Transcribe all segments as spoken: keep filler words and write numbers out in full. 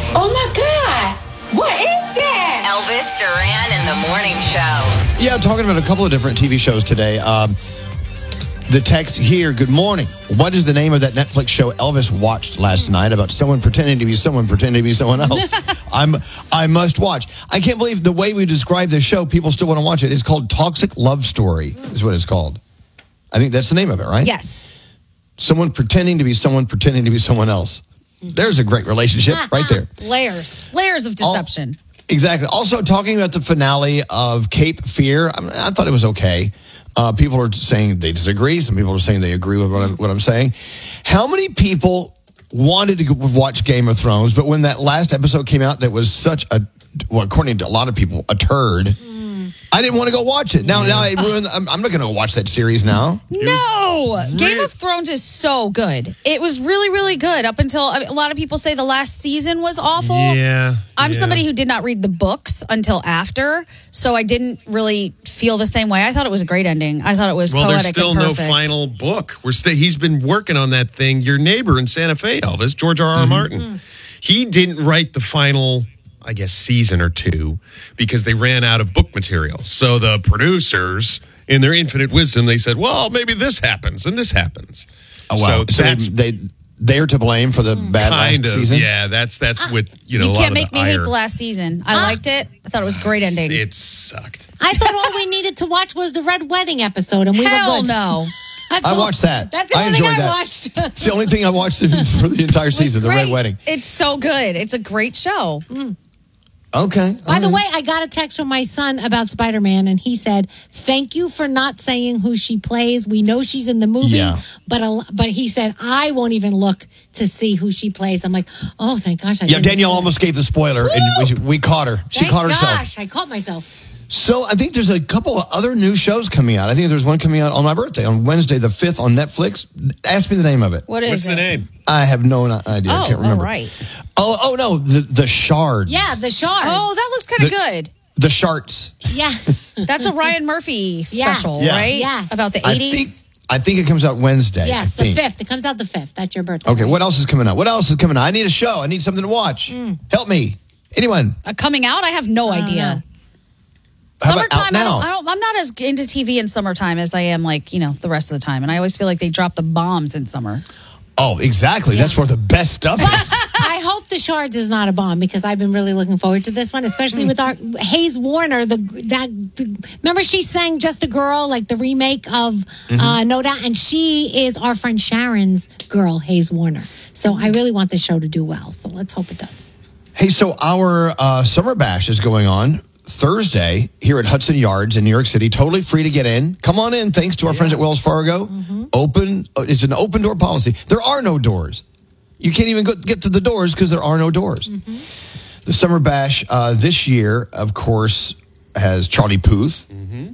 Oh my God. What is that? Elvis Duran in the morning show. Yeah, I'm talking about a couple of different T V shows today. Um, the text here, good morning. What is the name of that Netflix show Elvis watched last night about someone pretending to be someone pretending to be someone else? I'm I must watch. I can't believe the way we describe this show, people still want to watch it. It's called Toxic Love Story is what it's called. I think that's the name of it, right? Yes. Someone pretending to be someone pretending to be someone else. There's a great relationship right there. Layers. Layers of deception. All, exactly. Also, talking about the finale of Cape Fear, I, mean, I thought it was okay. Uh, people are saying they disagree. Some people are saying they agree with what I'm, what I'm saying. How many people wanted to watch Game of Thrones, but when that last episode came out that was such a, well, according to a lot of people, a turd, mm. I didn't want to go watch it. Now, now I ruined, I'm, I'm not going to watch that series now. No! Game of Thrones is so good. It was really, really good up until, I mean, a lot of people say the last season was awful. Yeah. I'm yeah. somebody who did not read the books until after, so I didn't really feel the same way. I thought it was a great ending. I thought it was well, poetic there's still and no perfect. final book. We're st- He's been working on that thing. Your neighbor in Santa Fe, Elvis, George R. R. Mm-hmm. Martin. Mm. He didn't write the final, I guess, season or two because they ran out of book material. So the producers, in their infinite wisdom, they said, well, maybe this happens and this happens. Oh, wow. So, So that's they, they, they're to blame for the bad kind last of, season? yeah, that's that's with, you know, You a can't lot make of me the hate ire. the last season. I liked it. I thought it was a great ending. It sucked. I thought all we needed to watch was the Red Wedding episode, and we Hell were good. no. That's I all- watched that. That's the I only thing enjoyed I that. watched. It's the only thing I watched for the entire season, The Red great. Wedding. It's so good. It's a great show. Mm. Okay. By the way, I got a text from my son about Spider-Man, and he said, "Thank you for not saying who she plays. We know she's in the movie, Yeah. but a, but he said I won't even look to see who she plays." I'm like, "Oh, thank gosh!" I Yeah, didn't Danielle do that." almost gave the spoiler, and we, we caught her. She Thank caught herself. Gosh, I caught myself. So I think there's a couple of other new shows coming out. I think there's one coming out on my birthday, on Wednesday the fifth on Netflix. Ask me the name of it. What is What's it? the name? I have no idea. Oh, I can't remember. all right. Oh, oh no, the the Shards. Yeah, the shards. Oh, that looks kind of The- good. The Shards. Yeah, That's a Ryan Murphy special, Yeah. right? Yes. About the I think eighties. I think it comes out Wednesday. yes, I the think. fifth. It comes out the fifth. That's your birthday. Okay, right? what else is coming out? What else is coming out? I need a show. I need something to watch. Mm. Help me. Anyone? Uh, coming out? I have no I don't idea. know. How about Summertime, out I now? don't, I don't, I'm not as into T V in summertime as I am, like, you know, the rest of the time. And I always feel like they drop the bombs in summer. Oh, exactly. That's where the best stuff But is. I hope the Shards is not a bomb because I've been really looking forward to this one, especially with our Hayes Warner. The that the, remember she sang "Just a Girl" like the remake of uh, No Doubt, and she is our friend Sharon's girl, Hayes Warner. So I really want this show to do well. So let's hope it does. Hey, so our uh, summer bash is going on Thursday here at Hudson Yards in New York City. Totally free to get in. Come on in. Thanks to our friends at Wells Fargo. Open. It's an open door policy. There are no doors. You can't even go, get to the doors because there are no doors. The summer bash uh, this year, of course, has Charlie Puth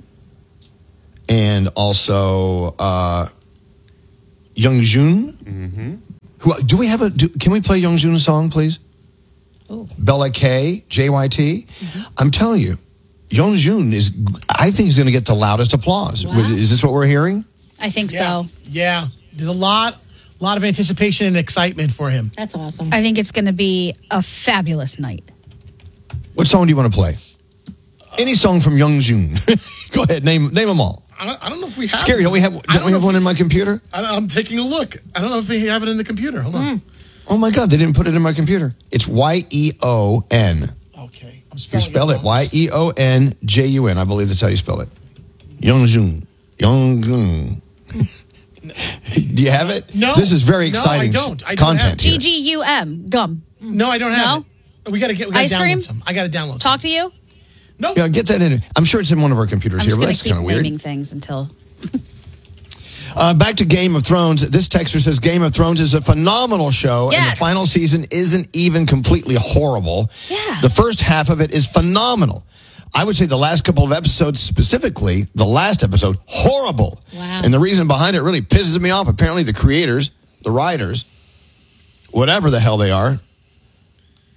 and also uh, Young Jun. Who do we have a? Do, can we play Young Jun's song, please? Bella K, J Y T. I'm telling you, Young Jun is, I think he's going to get the loudest applause. Wow. Is this what we're hearing? I think Yeah. so. Yeah. There's a lot, lot of anticipation and excitement for him. That's awesome. I think it's going to be a fabulous night. What song do you want to play? Any song from Young Jun. Go ahead, name name them all. I don't, I don't know if we have. Scary, don't we have, I don't don't we have know one if- in my computer? I don't, I'm taking a look. I don't know if they have it in the computer. Hold on. Oh my God, they didn't put it in my computer. It's Y E O N. Okay. I'm You spelling spell it wrong. Y E O N J U N. I believe that's how you spell it. Young Jun. Young Jun. Do you have it? No. This is very No, exciting I don't. I don't content. have it. here. G G U M, gum. No, I don't have No? it. We got to get. We got to Ice download cream? some. I got to download. Talk to you? Some. Nope. Yeah, get that in. I'm sure it's in one of our computers I'm here, just but going that's to keep kind of weird. naming things until... Uh, back to Game of Thrones. This texter says Game of Thrones is a phenomenal show, and the Yes. final season isn't even completely horrible. Yeah. The first half of it is phenomenal. I would say the last couple of episodes, specifically the last episode, horrible. Wow. And the reason behind it really pisses me off. Apparently, the creators, the writers, whatever the hell they are,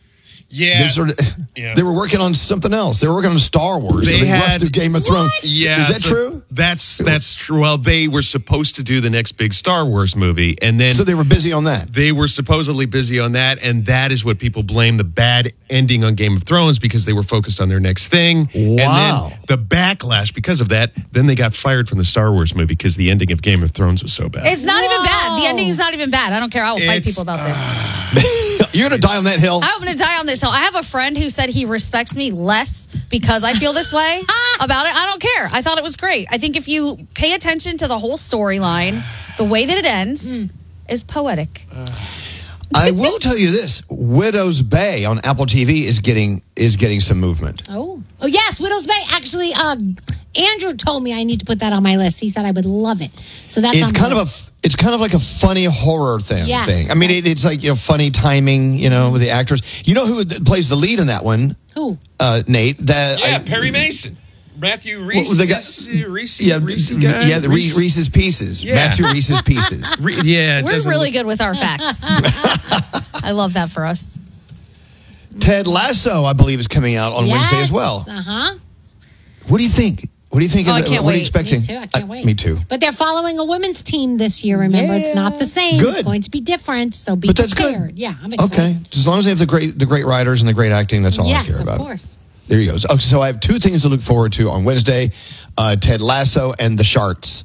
Yeah. They, sort of, Yeah. they were working on something else. They were working on Star Wars. They so they had- rushed through Game of Thrones. Yeah, Is that so true? That's that's true. Well, they were supposed to do the next big Star Wars movie, and then So they were busy on that. they were supposedly busy on that, and that is what people blame the bad ending on Game of Thrones because they were focused on their next thing. Wow. And then the backlash because of that, then they got fired from the Star Wars movie because the ending of Game of Thrones was so bad. It's not even bad. The Whoa. ending is not even bad. I don't care. I will fight It's, people about this. You're going to die on that hill. I'm going to die on this hill. I have a friend who said he respects me less because I feel this way about it. I don't care. I thought it was great. I think if you pay attention to the whole storyline, the way that it ends is poetic. I will tell you this: Widow's Bay on Apple T V is getting is getting some movement. Oh, oh yes, Widow's Bay. Actually, uh, Andrew told me I need to put that on my list. He said I would love it. So that's It's on my kind of list. a it's kind of like a funny horror thing. Yes. thing. I mean, it, it's like you know funny timing. You know, with the actors. You know who th- plays the lead in that one? Who? Uh, Nate. That yeah, I- Perry Mason. Matthew Reese. Well, the guy- Reese, Yeah, Reese guy? yeah, the Reese, Reese's Pieces. Yeah. Matthew Reese's Pieces. Re- yeah, it We're doesn't really look- good with our facts. I love that for us. Ted Lasso, I believe, is coming out on Wednesday as well. Uh huh. What do you think? What do you think? Oh, of I it? can't what are you wait. expecting? Me too. I can't Uh, wait. me too. But they're following a women's team this year. Remember, it's not the same. Good. It's going to be different. So be But that's good. prepared. Yeah, I'm excited. Okay, as long as they have the great the great writers and the great acting, that's all Yes, I care of about. course. There you go. So, okay, so I have two things to look forward to on Wednesday: uh, Ted Lasso and the Sharks.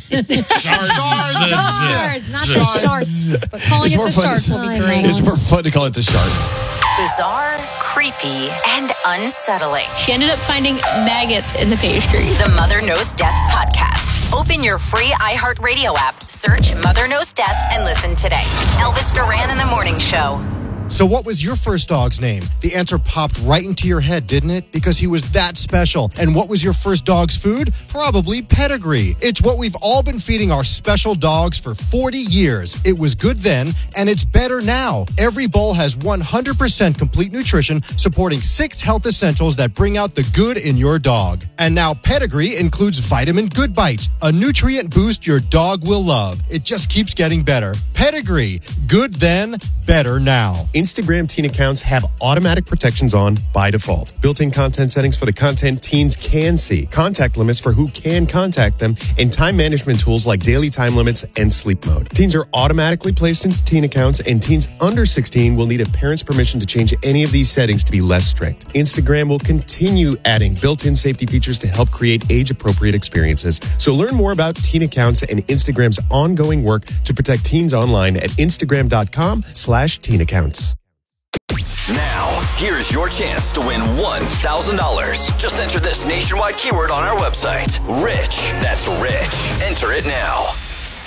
Shards, not the sharks. But calling It's it more the fun Sharks to- will be I great. know. It's more fun to call it the Sharks. Bizarre, creepy, and unsettling. She ended up finding maggots in the pastry. The Mother Knows Death podcast. Open your free iHeartRadio app, search Mother Knows Death, and listen today. Elvis Duran in the Morning Show. So what was your first dog's name? The answer popped right into your head, didn't it? Because he was that special. And what was your first dog's food? Probably Pedigree. It's what we've all been feeding our special dogs for forty years. It was good then, and it's better now. Every bowl has one hundred percent complete nutrition, supporting six health essentials that bring out the good in your dog. And now Pedigree includes Vitamin Good Bites, a nutrient boost your dog will love. It just keeps getting better. Pedigree. Good then, better now. Instagram teen accounts have automatic protections on by default. Built-in content settings for the content teens can see, contact limits for who can contact them, and time management tools like daily time limits and sleep mode. Teens are automatically placed into teen accounts, and teens under sixteen will need a parent's permission to change any of these settings to be less strict. Instagram will continue adding built-in safety features to help create age-appropriate experiences. So learn more about teen accounts and Instagram's ongoing work to protect teens online at instagram.com slash teen accounts. Now, here's your chance to win one thousand dollars. Just enter this nationwide keyword on our website. Rich. That's rich. Enter it now.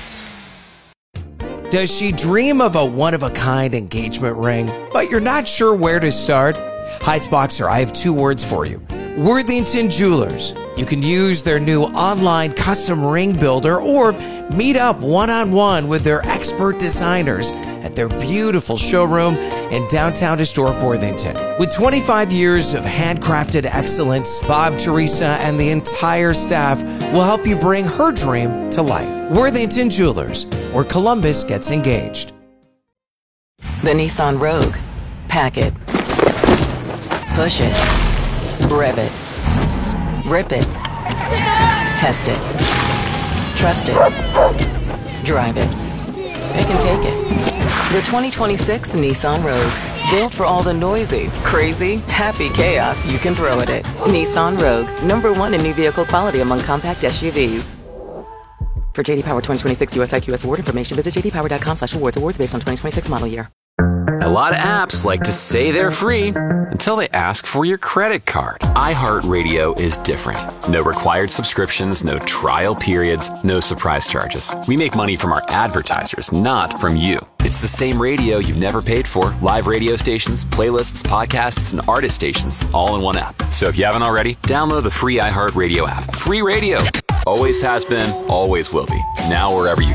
Does she dream of a one-of-a-kind engagement ring, but you're not sure where to start? Heights Boxer, I have two words for you. Worthington Jewelers. You can use their new online custom ring builder or meet up one-on-one with their expert designers at their beautiful showroom in downtown historic Worthington. With twenty-five years of handcrafted excellence, Bob, Teresa, and the entire staff will help you bring her dream to life. Worthington Jewelers, where Columbus gets engaged. The Nissan Rogue. Pack it. Push it. Rev it. Rip it. Test it. Trust it. Drive it. Pick and take it. The twenty twenty-six Nissan Rogue. Built for all the noisy, crazy, happy chaos you can throw at it. Nissan Rogue. Number one in new vehicle quality among compact S U Vs. For J D Power twenty twenty-six U S I Q S award information, visit j d power dot com slash awards. Awards based on twenty twenty-six model year. A lot of apps like to say they're free until they ask for your credit card. iHeartRadio is different. No required subscriptions, no trial periods, no surprise charges. We make money from our advertisers, not from you. It's the same radio you've never paid for. Live radio stations, playlists, podcasts, and artist stations, all in one app. So if you haven't already, download the free iHeartRadio app. Free radio. Always has been, always will be. Now wherever you